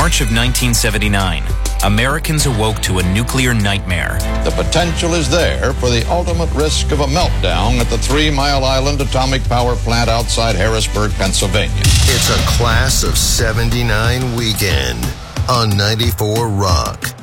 March of 1979, Americans awoke to a nuclear nightmare. The potential is there for the ultimate risk of a meltdown at the 3 Mile Island Atomic Power Plant outside Harrisburg, Pennsylvania. It's a Class of 79 weekend on 94 Rock.